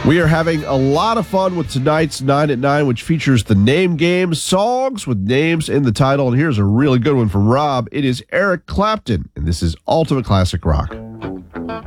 We are having a lot of fun with tonight's 9 at 9, which features the name game, songs with names in the title. And here's a really good one from Rob. It is Eric Clapton, and this is Ultimate Classic Rock.